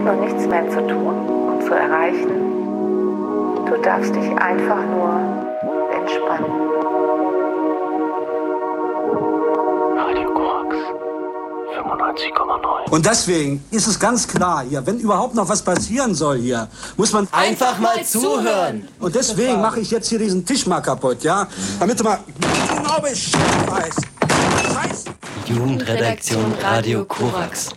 und nichts mehr zu tun und zu erreichen. Du darfst dich einfach nur entspannen. Radio Korax 95,9. Und deswegen ist es ganz klar hier, wenn überhaupt noch was passieren soll hier, muss man einfach mal zuhören. Und deswegen mache ich jetzt hier diesen Tisch mal kaputt, ja? Damit du mal genau Bescheid weißt. Scheiße. Jugendredaktion Radio Korax.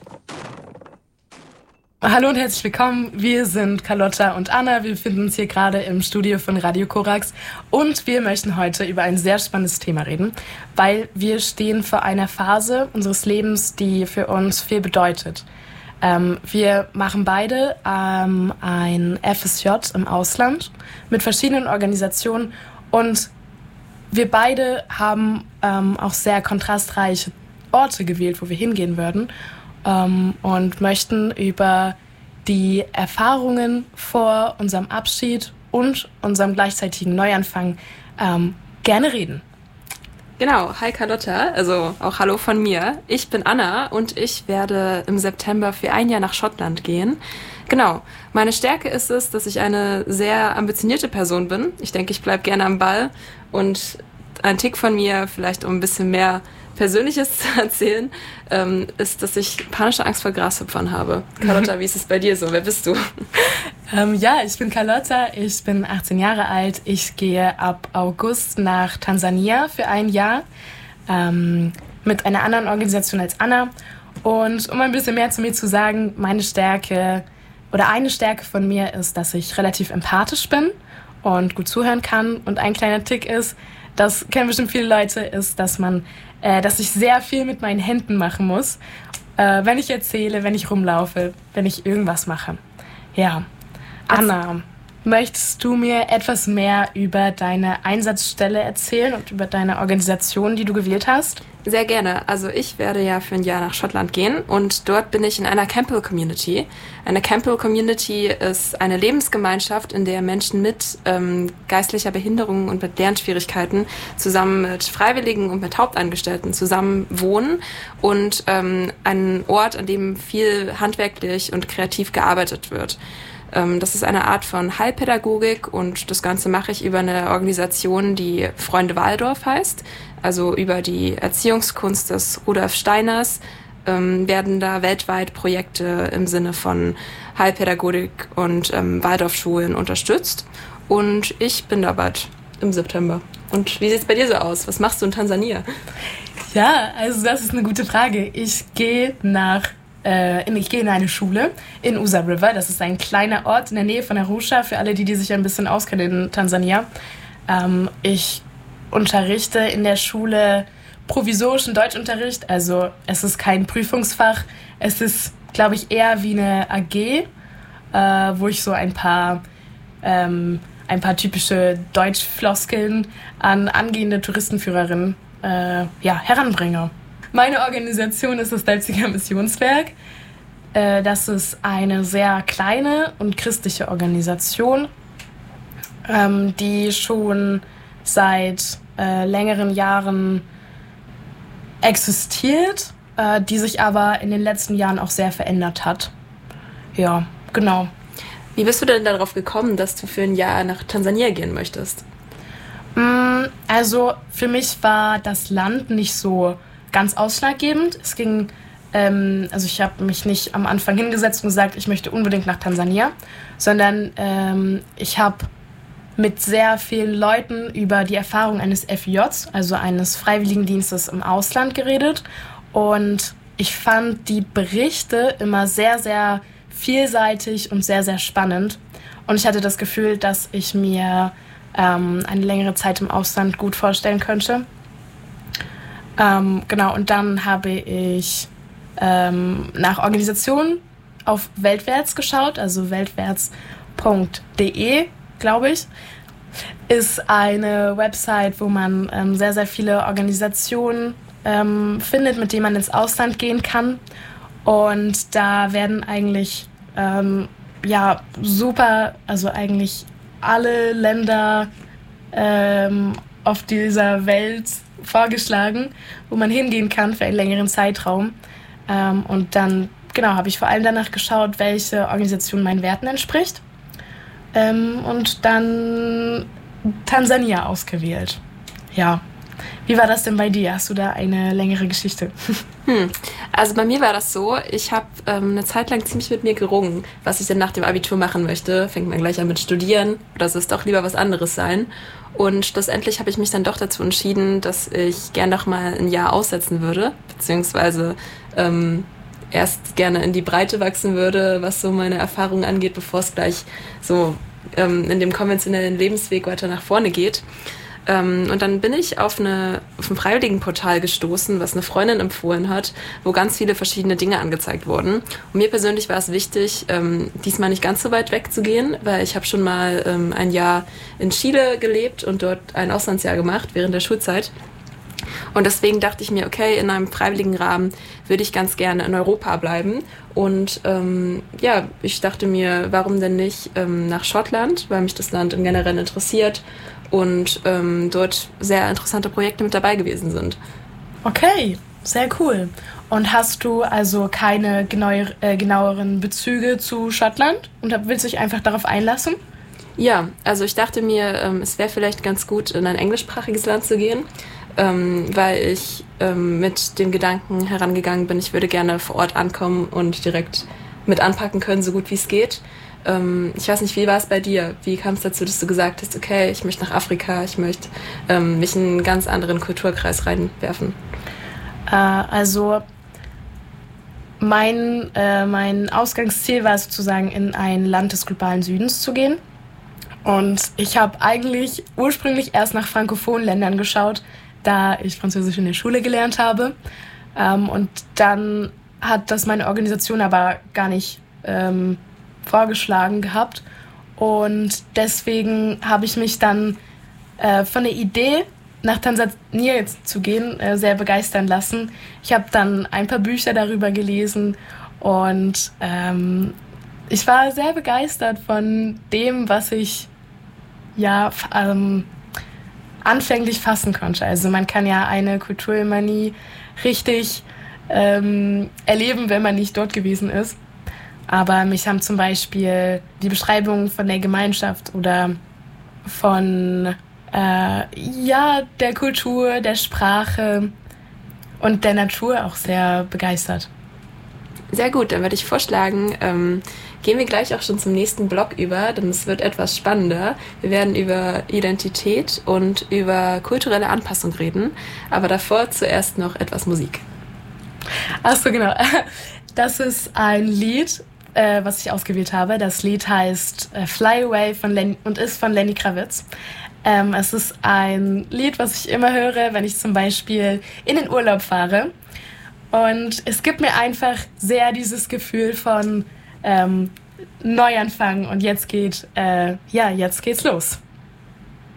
Hallo und herzlich willkommen. Wir sind Carlotta und Anna. Wir befinden uns hier gerade im Studio von Radio Korax und wir möchten heute über ein sehr spannendes Thema reden, weil wir stehen vor einer Phase unseres Lebens, die für uns viel bedeutet. Wir machen beide ein FSJ im Ausland mit verschiedenen Organisationen und wir beide haben auch sehr kontrastreiche Orte gewählt, wo wir hingehen würden. Und möchten über die Erfahrungen vor unserem Abschied und unserem gleichzeitigen Neuanfang gerne reden. Genau, hi Carlotta, also auch hallo von mir. Ich bin Anna und ich werde im September für ein Jahr nach Schottland gehen. Genau, meine Stärke ist es, dass ich eine sehr ambitionierte Person bin. Ich denke, ich bleibe gerne am Ball und ein Tick von mir, vielleicht um ein bisschen mehr Persönliches zu erzählen, ist, dass ich panische Angst vor Grashüpfern habe. Carlotta, wie ist es bei dir so? Wer bist du? Ja, ich bin Carlotta, ich bin 18 Jahre alt. Ich gehe ab August nach Tansania für ein Jahr mit einer anderen Organisation als Anna. Und um ein bisschen mehr zu mir zu sagen, meine Stärke oder eine Stärke von mir ist, dass ich relativ empathisch bin und gut zuhören kann. Und ein kleiner Tick ist, das kennen bestimmt viele Leute, ist, dass ich sehr viel mit meinen Händen machen muss, wenn ich erzähle, wenn ich rumlaufe, wenn ich irgendwas mache. Ja, Anna, möchtest du mir etwas mehr über deine Einsatzstelle erzählen und über deine Organisation, die du gewählt hast? Sehr gerne. Also ich werde ja für ein Jahr nach Schottland gehen und dort bin ich in einer Campbell Community. Eine Campbell Community ist eine Lebensgemeinschaft, in der Menschen mit geistlicher Behinderung und mit Lernschwierigkeiten zusammen mit Freiwilligen und mit Hauptangestellten zusammen wohnen und ein Ort, an dem viel handwerklich und kreativ gearbeitet wird. Das ist eine Art von Heilpädagogik und das Ganze mache ich über eine Organisation, die Freunde Waldorf heißt. Also über die Erziehungskunst des Rudolf Steiners werden da weltweit Projekte im Sinne von Heilpädagogik und Waldorfschulen unterstützt. Und ich bin da bald im September. Und wie sieht es bei dir so aus? Was machst du in Tansania? Ja, also das ist eine gute Frage. Ich gehe in eine Schule in Usa River. Das ist ein kleiner Ort in der Nähe von Arusha, für alle, die sich ein bisschen auskennen in Tansania. Ich unterrichte in der Schule provisorischen Deutschunterricht. Also es ist kein Prüfungsfach. Es ist, glaube ich, eher wie eine AG, wo ich so ein paar typische Deutschfloskeln an angehende Touristenführerinnen heranbringe. Meine Organisation ist das Leipziger Missionswerk. Das ist eine sehr kleine und christliche Organisation, die schon seit längeren Jahren existiert, die sich aber in den letzten Jahren auch sehr verändert hat. Ja, genau. Wie bist du denn darauf gekommen, dass du für ein Jahr nach Tansania gehen möchtest? Also für mich war das Land nicht so ganz ausschlaggebend. Es ging, ich habe mich nicht am Anfang hingesetzt und gesagt, ich möchte unbedingt nach Tansania, sondern ich habe mit sehr vielen Leuten über die Erfahrung eines FIJs, also eines Freiwilligendienstes im Ausland geredet. Und ich fand die Berichte immer sehr, sehr vielseitig und sehr, sehr spannend. Und ich hatte das Gefühl, dass ich mir eine längere Zeit im Ausland gut vorstellen könnte. Genau, und dann habe ich nach Organisationen auf Weltwärts geschaut, also weltwärts.de, glaube ich, ist eine Website, wo man sehr, sehr viele Organisationen findet, mit denen man ins Ausland gehen kann. Und da werden eigentlich eigentlich alle Länder auf dieser Welt vorgeschlagen, wo man hingehen kann für einen längeren Zeitraum. Und dann genau, habe ich vor allem danach geschaut, welche Organisation meinen Werten entspricht. Und dann Tansania ausgewählt. Ja. Wie war das denn bei dir? Hast du da eine längere Geschichte? Also bei mir war das so, ich habe eine Zeit lang ziemlich mit mir gerungen, was ich denn nach dem Abitur machen möchte. Fängt man gleich an mit Studieren oder soll es doch lieber was anderes sein? Und schlussendlich habe ich mich dann doch dazu entschieden, dass ich gern noch mal ein Jahr aussetzen würde, beziehungsweise erst gerne in die Breite wachsen würde, was so meine Erfahrungen angeht, bevor es gleich so in dem konventionellen Lebensweg weiter nach vorne geht. Und dann bin ich auf ein Freiwilligenportal gestoßen, was eine Freundin empfohlen hat, wo ganz viele verschiedene Dinge angezeigt wurden. Und mir persönlich war es wichtig, diesmal nicht ganz so weit wegzugehen, weil ich habe schon mal ein Jahr in Chile gelebt und dort ein Auslandsjahr gemacht während der Schulzeit. Und deswegen dachte ich mir, okay, in einem freiwilligen Rahmen würde ich ganz gerne in Europa bleiben. Und ich dachte mir, warum denn nicht nach Schottland, weil mich das Land im Generellen interessiert und dort sehr interessante Projekte mit dabei gewesen sind. Okay, sehr cool. Und hast du also keine genaueren Bezüge zu Schottland und willst dich einfach darauf einlassen? Ja, also ich dachte mir, es wäre vielleicht ganz gut, in ein englischsprachiges Land zu gehen, weil ich mit dem Gedanken herangegangen bin, ich würde gerne vor Ort ankommen und direkt mit anpacken können, so gut wie es geht. Ich weiß nicht, wie war es bei dir? Wie kam es dazu, dass du gesagt hast, okay, ich möchte nach Afrika, ich möchte mich in einen ganz anderen Kulturkreis reinwerfen? Also mein Ausgangsziel war sozusagen, in ein Land des globalen Südens zu gehen. Und ich habe eigentlich ursprünglich erst nach frankophonen Ländern geschaut, da ich Französisch in der Schule gelernt habe. Und dann hat das meine Organisation aber gar nicht vorgeschlagen gehabt. Und deswegen habe ich mich dann von der Idee, nach Tansania jetzt zu gehen, sehr begeistern lassen. Ich habe dann ein paar Bücher darüber gelesen und ich war sehr begeistert von dem, was ich anfänglich fassen konnte. Also man kann ja eine Kultur immer nie richtig erleben, wenn man nicht dort gewesen ist. Aber mich haben zum Beispiel die Beschreibung von der Gemeinschaft oder von der Kultur, der Sprache und der Natur auch sehr begeistert. Sehr gut, dann würde ich vorschlagen, gehen wir gleich auch schon zum nächsten Block über, denn es wird etwas spannender. Wir werden über Identität und über kulturelle Anpassung reden, aber davor zuerst noch etwas Musik. Ach so, genau. Das ist ein Lied, was ich ausgewählt habe. Das Lied heißt Fly Away und ist von Lenny Kravitz. Es ist ein Lied, was ich immer höre, wenn ich zum Beispiel in den Urlaub fahre. Und es gibt mir einfach sehr dieses Gefühl von Neuanfang und jetzt geht's los.